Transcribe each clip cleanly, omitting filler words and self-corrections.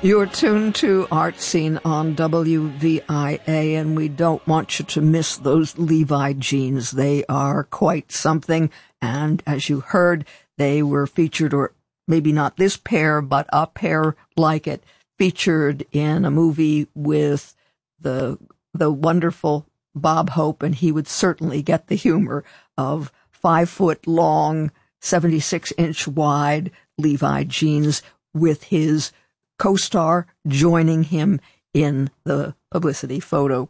You're tuned to Art Scene on WVIA, and we don't want you to miss those Levi jeans. They are quite something, and as you heard, they were featured, or maybe not this pair, but a pair like it, featured in a movie with the wonderful Bob Hope, and he would certainly get the humor of 5-foot long, 76-inch wide Levi jeans with his co-star joining him in the publicity photo.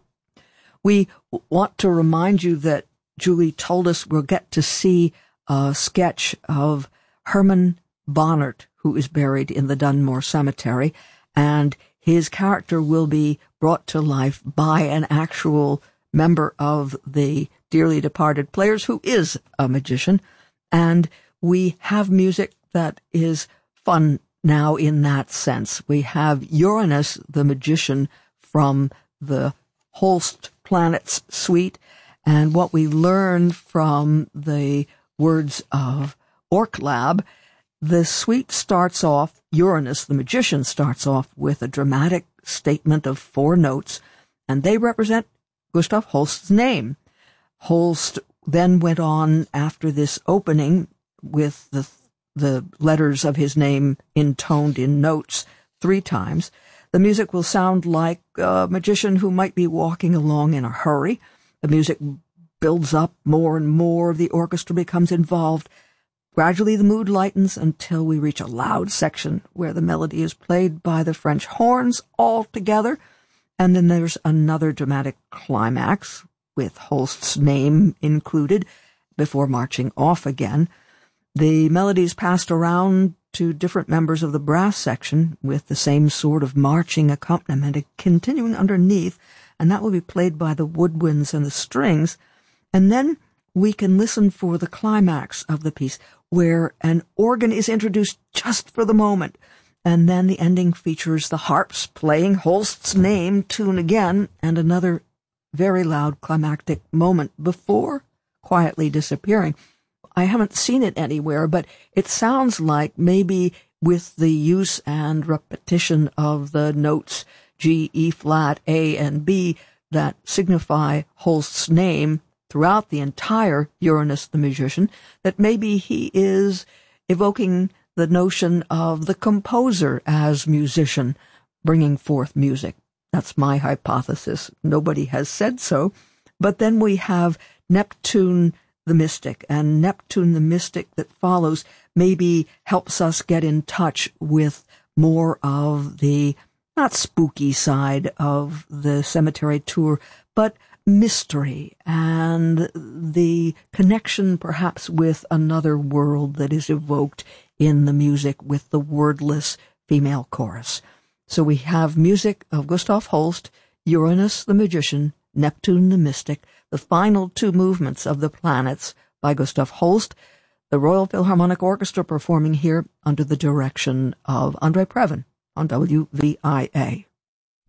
We want to remind you that Julie told us we'll get to see a sketch of Herman Bonnert, who is buried in the Dunmore Cemetery, and his character will be brought to life by an actual member of the dearly departed Players, who is a magician, and we have music that is fun now in that sense. We have Uranus, the magician, from the Holst Planets suite, and what we learn from the words of Orc Lab, the suite starts off, Uranus, the magician, starts off with a dramatic statement of 4 notes, and they represent Gustav Holst's name. Holst then went on after this opening with the letters of his name intoned in notes 3 times. The music will sound like a magician who might be walking along in a hurry. The music builds up more and more. The orchestra becomes involved. Gradually, the mood lightens until we reach a loud section where the melody is played by the French horns all together. And then there's another dramatic climax with Holst's name included before marching off again. The melody is passed around to different members of the brass section with the same sort of marching accompaniment continuing underneath, and that will be played by the woodwinds and the strings. And then we can listen for the climax of the piece, where an organ is introduced just for the moment, and then the ending features the harps playing Holst's name tune again, and another very loud climactic moment before quietly disappearing. I haven't seen it anywhere, but it sounds like maybe with the use and repetition of the notes G, E flat, A, and B that signify Holst's name throughout the entire Uranus the Magician, that maybe he is evoking the notion of the composer as musician, bringing forth music. That's my hypothesis. Nobody has said so. But then we have Neptune the Mystic, and Neptune the Mystic that follows maybe helps us get in touch with more of the, not spooky side of the cemetery tour, but mystery and the connection perhaps with another world that is evoked in the music with the wordless female chorus. So we have music of Gustav Holst, Uranus the Magician, Neptune the Mystic, the final 2 movements of the planets by Gustav Holst, the Royal Philharmonic Orchestra performing here under the direction of Andre Previn on WVIA.